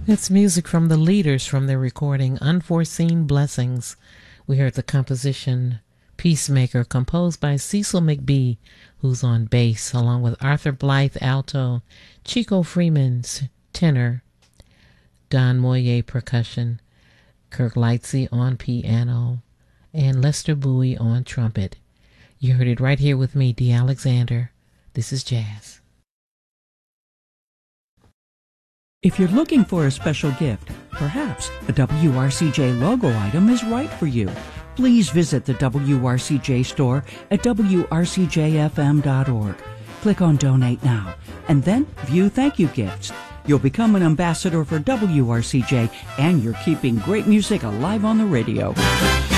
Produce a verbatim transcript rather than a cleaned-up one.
It's music from the Leaders from their recording Unforeseen Blessings. We heard the composition Peacemaker, composed by Cecil McBee, who's on bass, along with Arthur Blythe, alto, Chico Freeman, tenor, Don Moye, percussion, Kirk Lightsey on piano, and Lester Bowie on trumpet. You heard it right here with me, Dee Alexander. This is Jazz. If you're looking for a special gift, perhaps a W R C J logo item is right for you. Please visit the W R C J store at W R C J F M dot org. Click on Donate Now, and then view thank you gifts. You'll become an ambassador for W R C J, and you're keeping great music alive on the radio.